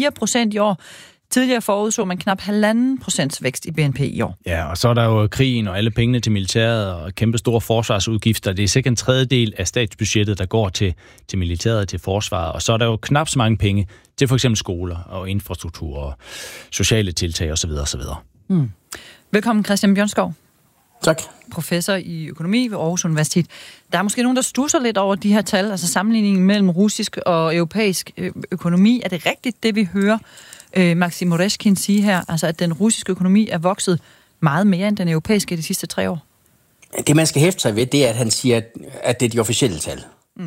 4% i år. Tidligere forudså man knap 1,5% vækst i BNP i år. Ja, og så er der jo krigen og alle pengene til militæret og kæmpe store forsvarsudgifter. Det er cirka en tredjedel af statsbudgettet, der går til militæret og til forsvaret. Og så er der jo knap så mange penge til for eksempel skoler og infrastruktur og sociale tiltag osv. osv. Velkommen Christian Bjørnskov. Tak. Professor i økonomi ved Aarhus Universitet. Der er måske nogen, der stusser lidt over de her tal, altså sammenligningen mellem russisk og europæisk økonomi. Er det rigtigt, det vi hører Maxim Oreshkin sige her, altså at den russiske økonomi er vokset meget mere end den europæiske de sidste 3 år? Det, man skal hæfte sig ved, det er, at han siger, at det er de officielle tal.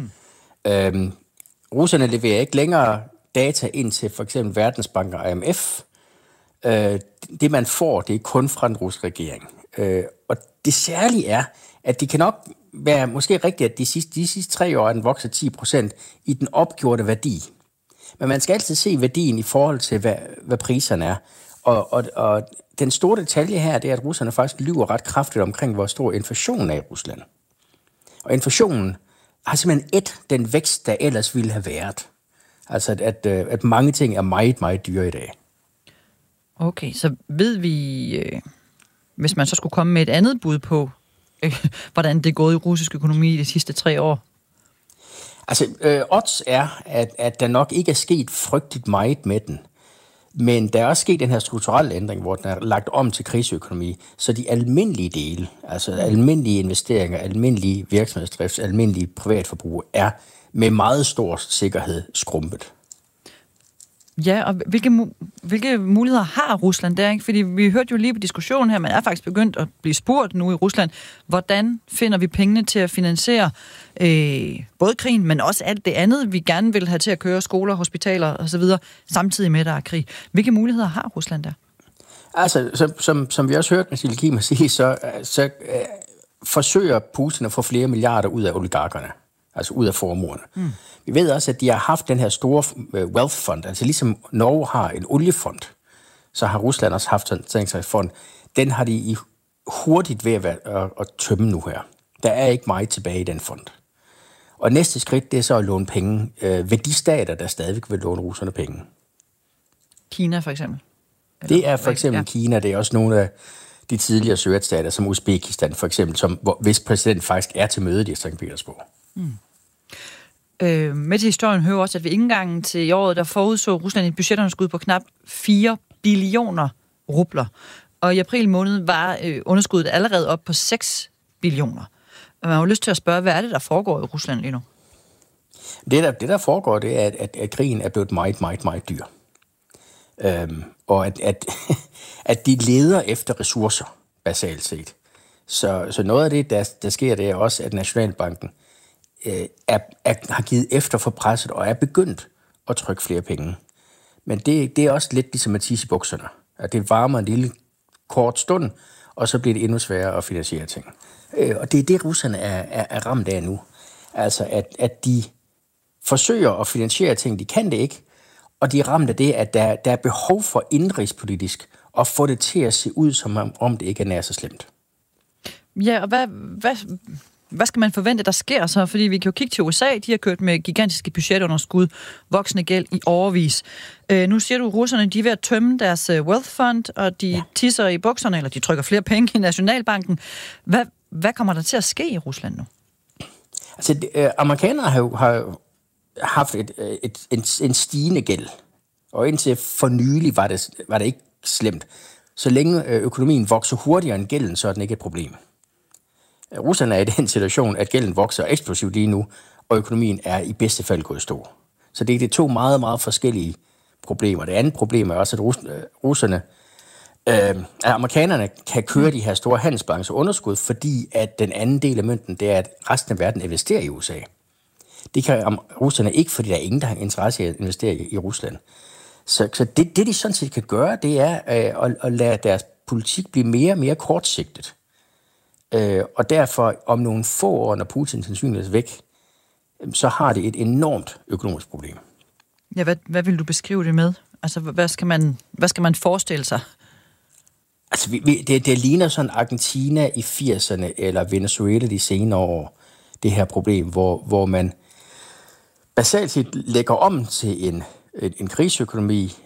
Russerne leverer ikke længere data ind til for eksempel Verdensbanken og IMF. Det, man får, det er kun fra den russiske regering. Og det særlige er, at det kan nok være måske rigtigt, at de sidste 3 år er den vokset 10% i den opgjorte værdi. Men man skal altid se værdien i forhold til, hvad priserne er. Og den store detalje her, det er, at russerne faktisk lyver ret kraftigt omkring, hvor stor inflationen er i Rusland. Og inflationen har simpelthen den vækst, der ellers ville have været. Altså, at mange ting er meget, meget dyre i dag. Okay, så ved vi, hvis man så skulle komme med et andet bud på, hvordan det er gået i russisk økonomi de sidste 3 år? Altså, odds er, at der nok ikke er sket frygteligt meget med den. Men der er også sket den her strukturelle ændring, hvor den er lagt om til kriseøkonomi. Så de almindelige dele, altså almindelige investeringer, almindelige virksomhedsdrift, almindelige privatforbrug, er med meget stor sikkerhed skrumpet. Ja, og hvilke muligheder har Rusland der? Ikke? Fordi vi hørte jo lige på diskussionen her, man er faktisk begyndt at blive spurgt nu i Rusland, hvordan finder vi pengene til at finansiere både krigen, men også alt det andet, vi gerne vil have til at køre skoler, hospitaler osv., samtidig med, der er krig. Hvilke muligheder har Rusland der? Altså, som vi også hørte med Silkima sige, så forsøger Putin at få flere milliarder ud af oligarkerne, altså ud af formuerne. Vi ved også, at de har haft den her store wealth fund, altså ligesom Norge har en oliefond, så har Rusland også haft sådan en fond. Den har de hurtigt ved at tømme nu her. Der er ikke meget tilbage i den fond. Og næste skridt, det er så at låne penge ved de stater, der stadigvæk vil låne russerne penge. Kina for eksempel? Det er for eksempel Kina, det er også nogle af de tidligere sovjetstater, som Uzbekistan for eksempel, hvis præsident faktisk er til mødet i St. Petersborg. Med til historien hører også, at ved indgangen til i året, der forudså Rusland et budgetunderskud på knap 4 billioner rubler. Og i april måned var underskuddet allerede op på 6 billioner. Og man har jo lyst til at spørge, hvad er det, der foregår i Rusland lige nu? Det der foregår, det er, at krigen er blevet meget, meget, meget dyr. Og at de leder efter ressourcer, basalt set. Så noget af det, der sker, det er også, at Nationalbanken har givet efter for presset og er begyndt at trykke flere penge. Men det er også lidt ligesom at tisse i bukserne. At det varmer en lille kort stund, og så bliver det endnu sværere at finansiere ting. Og det er det, russerne er ramt af nu. Altså, at de forsøger at finansiere ting, de kan det ikke, og de er ramt af det, at der er behov for indrigspolitisk at få det til at se ud, som om det ikke er nær så slemt. Ja, og hvad skal man forvente, der sker så? Fordi vi kan jo kigge til USA, de har kørt med gigantiske budgetunderskud, voksende gæld i årevis. Nu siger du, at russerne de er ved at tømme deres wealth fund, og de tisser i bukserne, eller de trykker flere penge i Nationalbanken. Hvad kommer der til at ske i Rusland nu? Altså, amerikanere har haft en stigende gæld, og indtil for nylig var det ikke slemt. Så længe økonomien vokser hurtigere end gælden, så er den ikke et problem. Rusland er i den situation, at gælden vokser eksplosivt lige nu, og økonomien er i bedste fald gået i stå. Så det er 2 meget, meget forskellige problemer. Det andet problem er også, at amerikanerne kan køre de her store handelsbalancer underskud, fordi at den anden del af mønten, det er, at resten af verden investerer i USA. Det kan russerne ikke, fordi der er ingen, der har interesse i at investere i Rusland. Så det de sådan set kan gøre, det er at lade deres politik blive mere og mere kortsigtet. Og derfor, om nogle få år, når Putin sandsynligvis er væk, så har det et enormt økonomisk problem. Ja, hvad vil du beskrive det med? Altså, hvad skal man forestille sig? Altså, det ligner sådan Argentina i 80'erne, eller Venezuela de senere år, det her problem, hvor man basalt set lægger om til en krigsøkonomi,